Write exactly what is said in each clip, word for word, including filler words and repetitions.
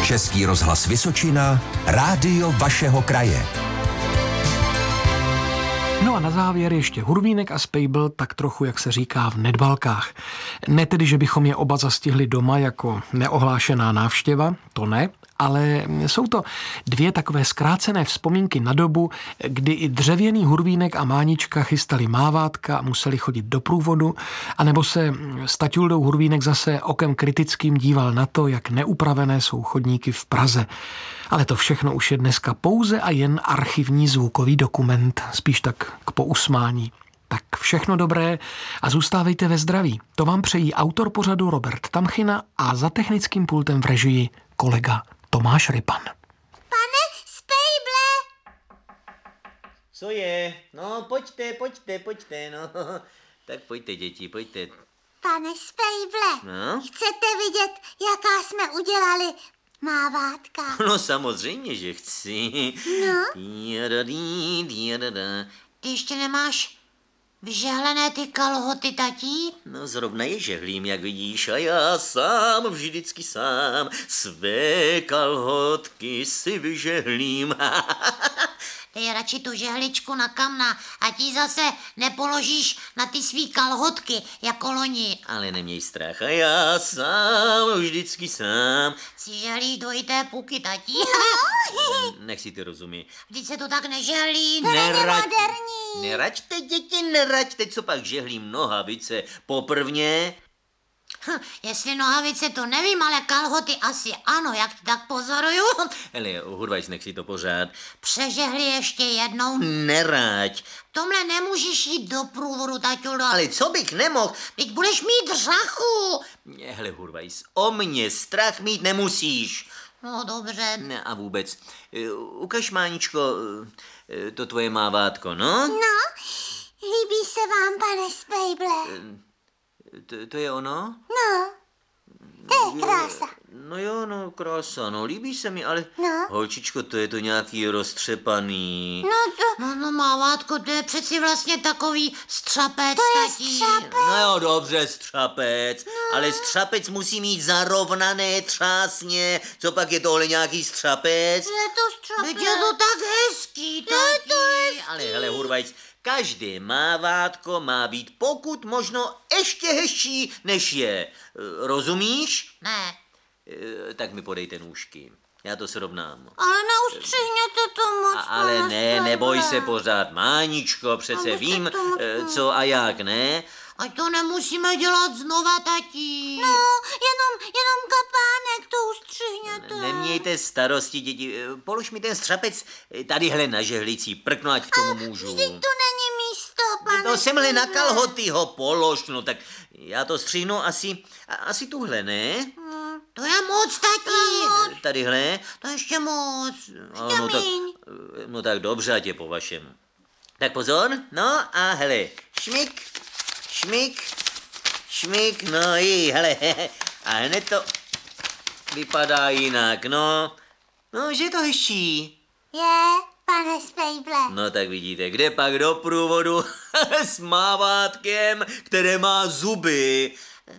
Český rozhlas Vysočina, rádio vašeho kraje. No a na závěr ještě Hurvínek a Spejbl, tak trochu, jak se říká, v nedbalkách. Ne tedy, že bychom je oba zastihli doma jako neohlášená návštěva, to ne, ale jsou to dvě takové zkrácené vzpomínky na dobu, kdy i dřevěný Hurvínek a Mánička chystali mávátka a museli chodit do průvodu, anebo se s Taťuldou Hurvínek zase okem kritickým díval na to, jak neupravené jsou chodníky v Praze. Ale to všechno už je dneska pouze a jen archivní zvukový dokument, spíš tak k pousmání. Tak všechno dobré a zůstávejte ve zdraví. To vám přejí autor pořadu Robert Tamchina a za technickým pultem v režii kolega Tomáš Rypan. Pane Spejble! Co je? No, pojďte, pojďte, pojďte, no. Tak pojďte, děti, pojďte. Pane Spejble, No? chcete vidět, jaká jsme udělali mávátka? No samozřejmě, že chci. No? Diadadí, diadada. Ty ještě nemáš vyžehlené ty kalhoty, tatí? No zrovna je žehlím, jak vidíš, a já sám, vždycky sám, své kalhotky si vyžehlím. Dej radši tu žehličku na kamna, ať ji zase nepoložíš na ty svý kalhotky, jako loni. Ale neměj strach, a já sám, vždycky sám. Si žehlíš dvojité puky, tatí? Nech si ty rozumí. Vždyť se to tak nežehlí. Nerať, neraďte, děti, neraďte, co pak žehlím nohavice poprvně. Hm, jestli nohavice, to nevím, ale kalhoty asi ano, jak ty tak pozoruju. Hele, Hurvajs, nech si to pořád. Přežehli ještě jednou. Neraď. Tomhle nemůžeš jít do průvodu, taťulo. Ale co bych nemohl? Teď budeš mít řachu. Hele, Hurvajs, o mě strach mít nemusíš. No dobře. Ne, a vůbec. Eh, Ukaž, Máničko, eh, to tvoje mávátko, no? No, líbí se vám, pane Spejble? To, to je ono? No, to je krása. No jo, no, krása, no, líbí se mi, ale... No. Holčičko, to je to nějaký roztřepaný. No to... No, no, mávátko, to je přeci vlastně takový střapec, To je tatí. střapec. No jo, dobře, střapec, no. Ale střapec musí mít zarovnané třásně. Co pak je tohle nějaký střapec? Je to střapec. Teď je to tak hezký, tatí. Ale hele, Hurvajs, každé mávátko má být pokud možno ještě hezčí, než je. E, Rozumíš? Ne, E, Tak mi podejte nůžky. Já to srovnám. ale neustřihněte to moc, A, ale pane ne, Spejble. neboj se pořád, Máničko, přece Ale vím, tak to moc e, ne. co a jak, ne? Ať to nemusíme dělat znova, tatí. No, jenom, jenom kapánek to ustřihněte. Nemějte starosti, děti. Polož mi ten střapec tadyhle na žehlicí, prkno, ať k tomu můžu. Vždyť tu není místo, pane. No semhle na Spejble. kalhoty ho polož, no tak já to střihnu asi, a- asi tuhle, ne? To je moc, tatí. Tadyhle? To ještě moc. No, no, tak, míň. no tak dobře, ať je po vašem. Tak pozor, no a hele, šmik, šmik, šmik, no i, hele, a hned to vypadá jinak, no. No, že je to hezčí. Je, pane Spejble. No tak vidíte, kde pak do průvodu s mávátkem, které má zuby.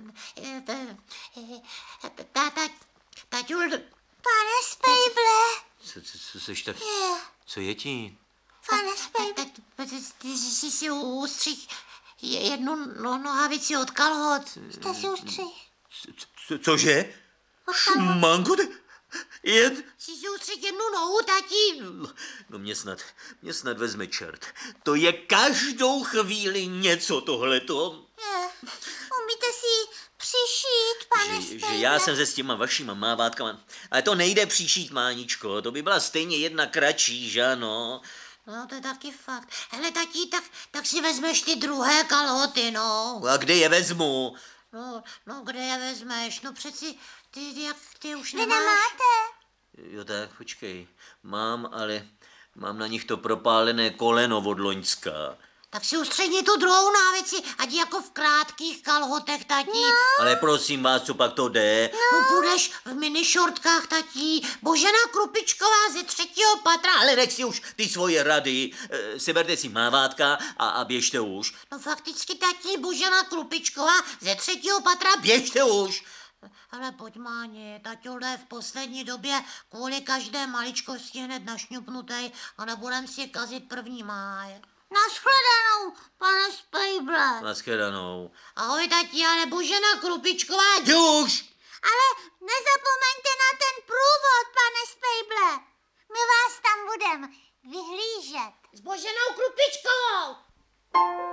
Tata, taťul, Pane Spejble. Co, co, co seš tak, Je, co je ti? pane Spejble. ty jsi si ustřih jednu no, nohavici od kalhot. Jste si ustřih. Co, co, cože? Mango, je... Jsi si ustřih jednu nohu, tatí. No mě snad, mě snad vezme čert. To je každou chvíli něco tohleto. Je, umíte si ji přišít, pane Že, Spejble. že já jsem se s těma vašima mávátkama, ale to nejde přišít, Máničko, to by byla stejně jedna kratší, že ano? No, to je taky fakt. Hele, tatí, tak, tak si vezmeš ty druhé kalhoty, no. A kde je vezmu? No, no, kde je vezmeš? No přeci, ty, ty, jak ty už Vy nemáš. nemáte. Jo tak, počkej, mám, ale mám na nich to propálené koleno od Loňska. Tak si ustředni tu druhou návici, ať jako v krátkých kalhotech, tatí. No. Ale prosím vás, co pak to jde? No, půjdeš v minišortkách, tatí. Božena Krupičková ze třetího patra. Ale nech si už ty svoje rady, e, seberte si mávátka a, a běžte už. No fakticky, tatí, Božena Krupičková ze třetího patra. Běžte už. Hele, pojď, Máni, taťule je v poslední době kvůli každé maličkosti hned našňupnutej a nebudem si kazit první máj. Naschledanou, pane Spejble. Naschledanou. Ahoj, tati, ale Božena Krupičková. Už! Ale nezapomeňte na ten průvod, pane Spejble. My vás tam budeme vyhlížet. S Boženou Krupičkovou.